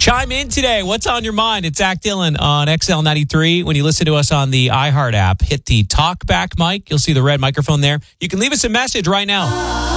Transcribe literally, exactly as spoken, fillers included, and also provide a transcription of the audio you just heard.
Chime in today. What's on your mind? It's Zach Dillon on X L ninety-three. When you listen to us on the iHeart app, hit the talk back mic. You'll see the red microphone there. You can leave us a message right now.